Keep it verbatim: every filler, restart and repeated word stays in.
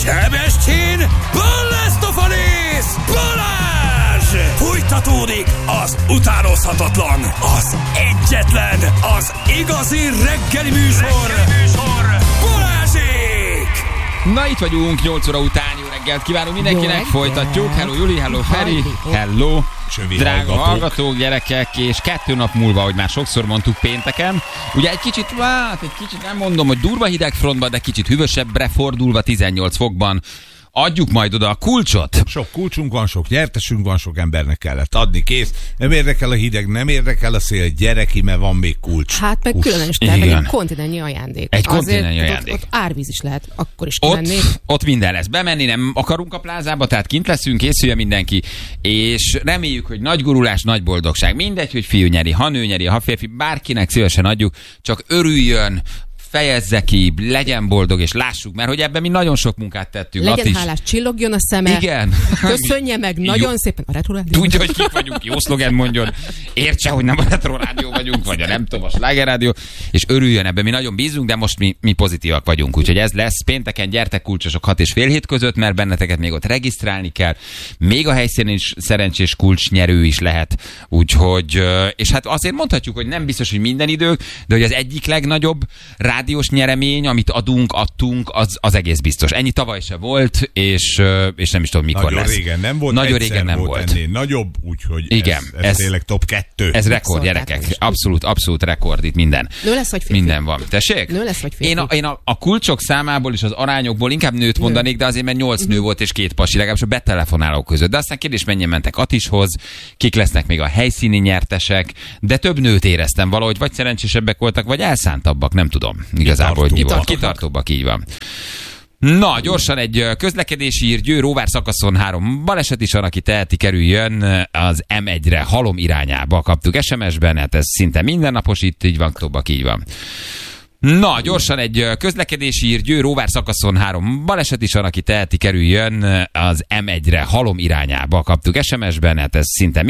Sebestyén, Balázs! Balázs! Fújtatódik az utánozhatatlan, az egyetlen, az igazi reggeli műsor, reggeli műsor. Balázsék! Na itt vagyunk, nyolc óra után, jó reggelt kívánunk mindenkinek, folytatjuk. Hello Juli, hello Feri, hello Csövi drága hallgatók. hallgatók, gyerekek, és kettő nap múlva, ahogy már sokszor mondtuk pénteken, ugye egy kicsit, hát egy kicsit nem mondom, hogy durva hidegfrontban, de kicsit hűvösebbre fordulva tizennyolc fokban adjuk majd oda a kulcsot. Sok kulcsunk van, sok nyertesünk van, sok embernek kellett adni, kész. Nem érdekel a hideg, nem érdekel a szél, gyereki, mert van még kulcs. Hát meg Uff. különös tervek, egy kontinennyi ajándék. Egy Azért kontinennyi ott, ajándék. Ott árvíz is lehet, akkor is Ott, kimennék. ott minden lesz. Bemenni nem akarunk a plázába, tehát kint leszünk, készülje mindenki, és reméljük, hogy nagy gurulás, nagy boldogság. Mindegy, hogy fiú nyeri, ha nő nyeri, ha férfi, bárkinek szívesen adjuk, csak örüljön, fejezze ki, legyen boldog, és lássuk, mert hogy ebben mi nagyon sok munkát tettünk. Legyen Attis. hálás, csillogjon a szeme. Igen. Köszönje meg nagyon Jó. szépen a Retro Rádió. Tudja, hogy kik vagyunk, jó szlogen mondjon. Értse, hogy nem a Retro Rádió vagyunk, vagy a nem tudom, a Sláger Rádió, és örüljön ebben. Mi nagyon bízunk, de most mi, mi pozitívak vagyunk. Úgyhogy ez lesz pénteken, gyertek kulcsosok hat és fél hét között, mert benneteket még ott regisztrálni kell. Még a helyszínen is szerencsés kulcsnyerő is lehet. Úgyhogy, és hát azért mondhatjuk, hogy nem biztos, hogy minden idők, de hogy az egyik legnagyobb rádiós nyeremény, amit adunk, adtunk, az, az egész biztos. Ennyi tavaly se volt, és, és nem is tudom, mikor Nagyon lesz. régen nem volt, Nagyon egyszer régen nem volt, volt. ennél nagyobb, úgyhogy Igen, ez, ez, ez- tényleg top kettő. Ez rekord, Megszólták gyerekek. is. Abszolút, abszolút rekord itt minden. Nő lesz, vagy férfi? Minden van. Tessék? Nő lesz, vagy férfi? Én, a, én a, a kulcsok számából és az arányokból inkább nőt mondanék, de azért, mert nyolc nő volt és két pasi, legalábbis a betelefonálók között. De aztán kérdés, mennyien mentek Atishoz, kik lesznek még a helyszíni nyertesek, de több nőt éreztem valahogy, vagy szerencsésebbek voltak, vagy elszántabbak, nem tudom igazából, hogy mi volt. Kitartóbbak, így van. Na, gyorsan egy ö, közlekedési hír, Győr Róvár szakaszon három baleset is van, aki teheti, kerüljön az em egyre Halom irányába. Kaptuk es em es-ben, hát ez szinte mindennapos, itt így van, Tobbak, így van. Na, gyorsan egy ö, közlekedési hír, Győr Róvár szakaszon három baleset is van, aki teheti, kerüljön az em egyre Halom irányába. Kaptuk es em es-ben, hát ez szinte